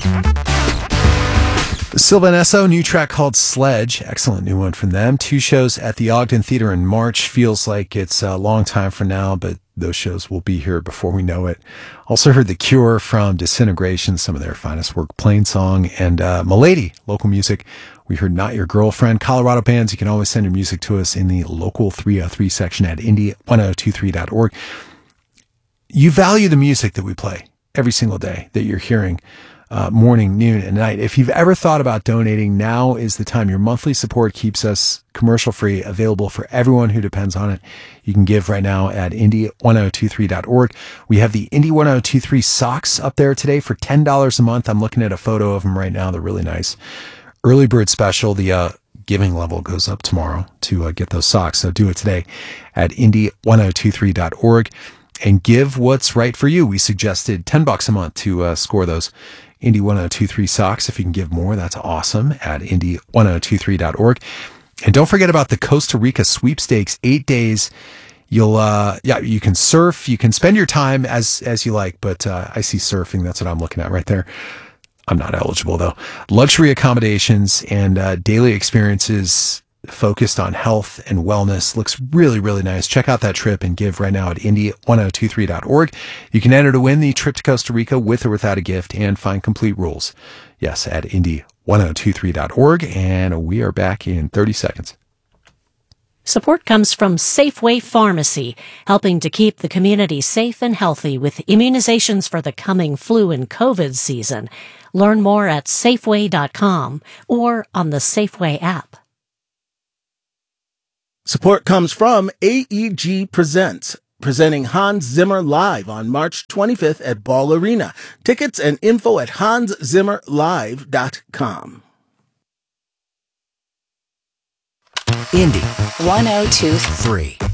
Sylvan Esso, new track called Sledge. Excellent new one from them. 2 shows at the Ogden Theater in March. Feels like it's a long time from now, but those shows will be here before we know it. Also heard The Cure from Disintegration, some of their finest work, Plain Song, and Milady, local music. We heard Not Your Girlfriend. Colorado bands, you can always send your music to us in the local 303 section at indie1023.org. You value the music that we play every single day that you're hearing. Morning, noon, and night. If you've ever thought about donating, now is the time. Your monthly support keeps us commercial-free, available for everyone who depends on it. You can give right now at indie1023.org. We have the Indie 1023 socks up there today for $10 a month. I'm looking at a photo of them right now. They're really nice. Early bird special. The giving level goes up tomorrow to get those socks. So do it today at indie1023.org and give what's right for you. We suggested $10 a month to score those Indie 1023 socks. If you can give more, that's awesome at indie1023.org. And don't forget about the Costa Rica sweepstakes, 8 days. You'll, you can surf, you can spend your time as you like, but I see surfing. That's what I'm looking at right there. I'm not eligible though. Luxury accommodations and daily experiences focused on health and wellness. Looks really, really nice. Check out that trip and give right now at indie1023.org. You can enter to win the trip to Costa Rica with or without a gift and find complete rules. Yes, at indie1023.org. And we are back in 30 seconds. Support comes from Safeway Pharmacy, helping to keep the community safe and healthy with immunizations for the coming flu and COVID season. Learn more at Safeway.com or on the Safeway app. Support comes from AEG Presents, presenting Hans Zimmer live on March 25th at Ball Arena. Tickets and info at hanszimmerlive.com. Indie 1023.